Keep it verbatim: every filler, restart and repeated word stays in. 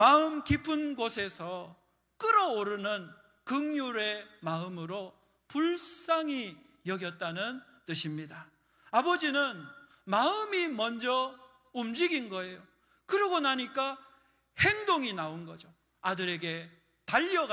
마음 깊은 곳에서 끓어오르는 긍휼의 마음으로 불쌍히 여겼다는 뜻입니다. 아버지는 마음이 먼저 움직인 거예요. 그러고 나니까 행동이 나온 거죠. 아들에게 달려가